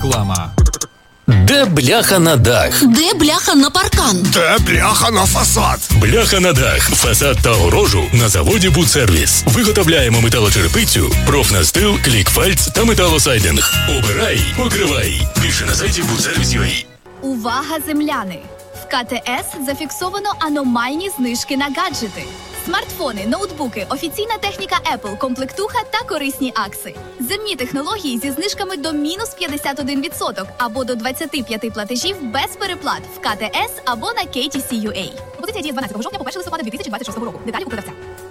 Реклама. Де бляха на дах? Де бляха на паркан? Де бляха на фасад? Бляха на дах, фасад та огорожу на заводі «Будсервіс». Виготовляємо металочерепицю, профнастил, клікфальц та металосайдинг. Обирай, покривай. Більше на сайті «Будсервіс.UA». Увага, земляни! В КТС зафіксовано аномальні знижки на гаджети. Смартфони, ноутбуки, офіційна техніка Apple, комплектуха та корисні акси. Земні технології зі знижками до мінус 51% або до 25 платежів без переплат в КТС або на KTC.UA. Пропозиція діє з 12 жовтня по 1 листопада 2026 року. Деталі у продавця.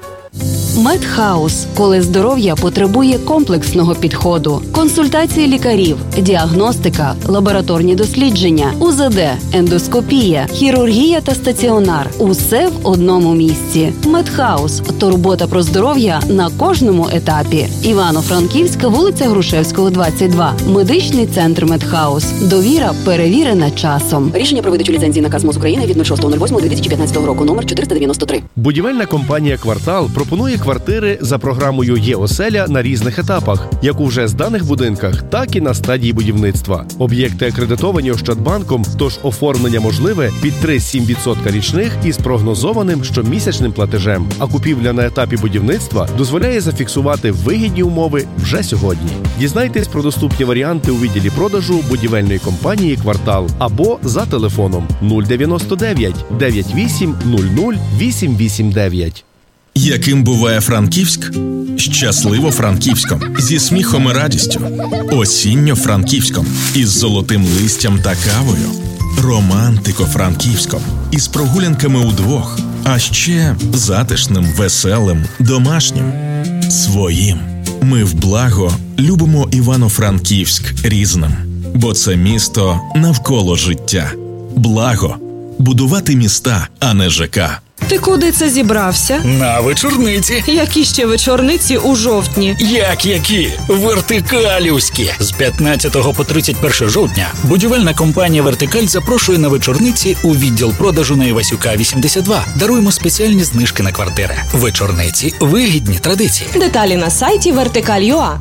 Медхаус, коли здоров'я потребує комплексного підходу. Консультації лікарів, діагностика, лабораторні дослідження, УЗД, ендоскопія, хірургія та стаціонар. Усе в одному місці. Медхаус – турбота про здоров'я на кожному етапі. Івано-Франківська, вулиця Грушевського, 22. Медичний центр Медхаус. Довіра перевірена часом. Рішення про видачу ліцензії наказ МОЗ України від 06.08.2015 року, номер 493. Будівельна компанія «Квартал» пропонує квартири за програмою «Є-оселя» на різних етапах, як у вже зданих будинках, так і на стадії будівництва. Об'єкти акредитовані Ощадбанком, тож оформлення можливе під 3,7% річних із прогнозованим щомісячним платежем. А купівля на етапі будівництва дозволяє зафіксувати вигідні умови вже сьогодні. Дізнайтесь про доступні варіанти у відділі продажу будівельної компанії «Квартал» або за телефоном 099 98 00 889. Яким буває Франківськ? Щасливо-Франківськом, зі сміхом і радістю. Осінньо-Франківськом, із золотим листям та кавою. Романтико-Франківськом, із прогулянками удвох. А ще затишним, веселим, домашнім. Своїм. Ми в благо любимо Івано-Франківськ різним. Бо це місто навколо життя. Благо. Будувати міста, а не ЖК. Ти куди це зібрався? На вечорниці. Які ще вечорниці у жовтні? Які? Вертикалівські. З 15 по 31 жовтня будівельна компанія «Вертикаль» запрошує на вечорниці у відділ продажу на Івасюка, 82. Даруємо спеціальні знижки на квартири. Вечорниці – вигідні традиції. Деталі на сайті Вертикаль.ua.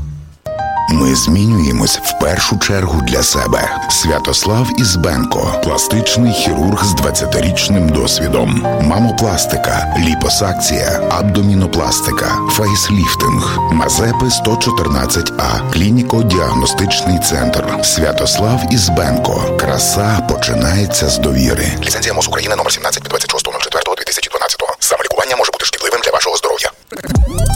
Ми змінюємось в першу чергу для себе. Святослав Ізбенко, пластичний хірург з 20-річним досвідом. Мамопластика, ліпосакція, абдомінопластика, фейсліфтинг. Мазепи 114А. Клініко-діагностичний центр. Святослав Ізбенко. Краса починається з довіри. Ліцензія МОЗ України номер 17/24.